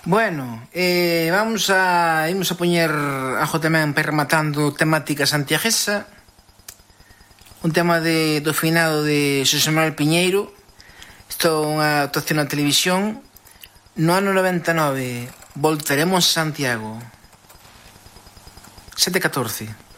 Bueno, imos a poñer algo tamén para ir rematando temática santiaguesa. Un tema do finado de Xosé Manuel Piñeiro. Isto é unha actuación na televisión. No ano 99, voltaremos a Santiago. 7:14.